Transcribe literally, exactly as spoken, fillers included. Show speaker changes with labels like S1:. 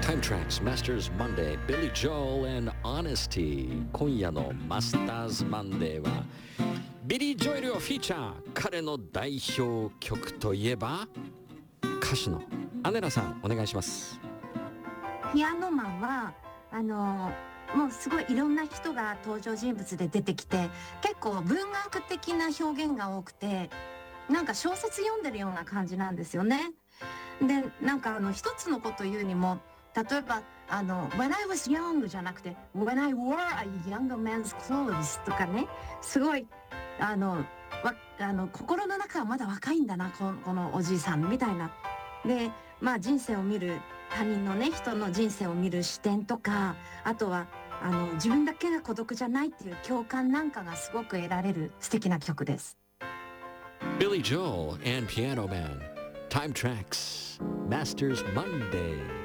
S1: Time Tracks Masters Monday Billy Joel and Honesty 今夜のマスターズマンデーはビリー・ジョエルをフィーチャー。彼の代表曲といえば歌手のアネラさんお願いします。
S2: ピアノマンはあのもうすごいいろんな人が登場人物で出てきて、結構文学的な表現が多くて、なんか小説読んでるような感じなんですよね。で、なんかあの一つのこと言うにも、例えばあの When I was young じゃなくて When I wore a younger man's clothes とかね、すごいあのわあの心の中はまだ若いんだな、この、このおじいさんみたいな。で、まあ人生を見る、他人のね、人の人生を見る視点とか、あとはあの自分だけが孤独じゃないっていう共感なんかがすごく得られる素敵な曲です。
S1: Billy Joel and Piano Man Time Tracks Masters Monday